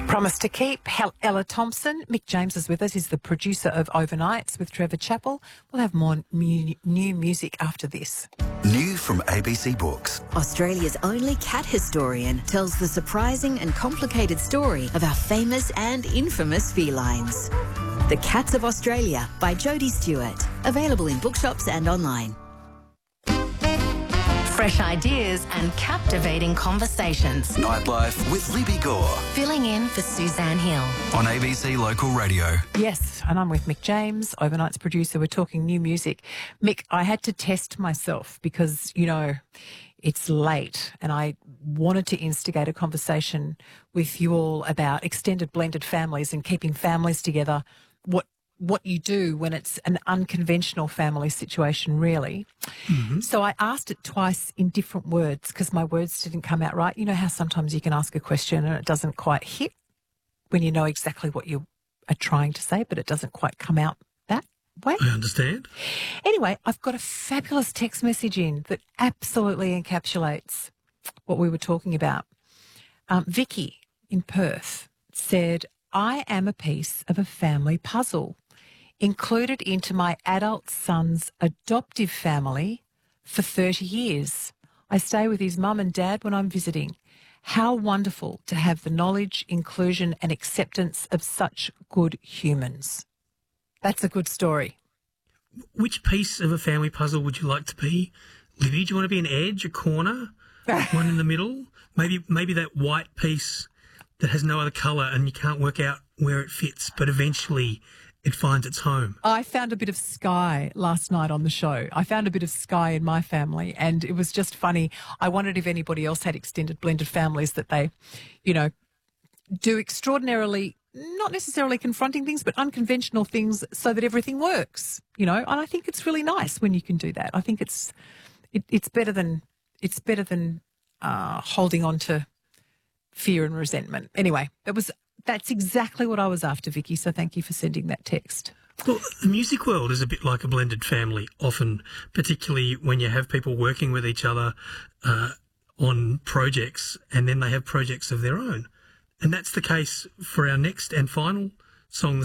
Promise to Keep, Ella Thompson. Mick James is with us. He's the producer of Overnights with Trevor Chappell. We'll have more new music after this. New from ABC Books. Australia's only cat historian tells the surprising and complicated story of our famous and infamous felines. The Cats of Australia by Jodie Stewart. Available in bookshops and online. Fresh ideas and captivating conversations. Nightlife with Libby Gore. Filling in for Suzanne Hill. On ABC Local Radio. Yes, and I'm with Mick James, Overnight's producer. We're talking new music. Mick, I had to test myself because, you know, it's late and I wanted to instigate a conversation with you all about extended blended families and keeping families together, what you do when it's an unconventional family situation, really. Mm-hmm. So I asked it twice in different words because my words didn't come out right. You know how sometimes you can ask a question and it doesn't quite hit when you know exactly what you are trying to say, but it doesn't quite come out that way. I understand. Anyway, I've got a fabulous text message in that absolutely encapsulates what we were talking about. Vicky in Perth said, I am a piece of a family puzzle included into my adult son's adoptive family for 30 years. I stay with his mum and dad when I'm visiting. How wonderful to have the knowledge, inclusion and acceptance of such good humans. That's a good story. Which piece of a family puzzle would you like to be? Libby, do you want to be an edge, a corner, one in the middle? Maybe that white piece that has no other colour and you can't work out where it fits, but eventually it finds its home. I found a bit of sky last night on the show. I found a bit of sky in my family and it was just funny. I wondered if anybody else had extended blended families that they, you know, do extraordinarily, not necessarily confronting things, but unconventional things so that everything works, you know, and I think it's really nice when you can do that. I think it's better than holding on to fear and resentment. Anyway, that's exactly what I was after, Vicky, so thank you for sending that text. Well, the music world is a bit like a blended family often, particularly when you have people working with each other on projects and then they have projects of their own. And that's the case for our next and final song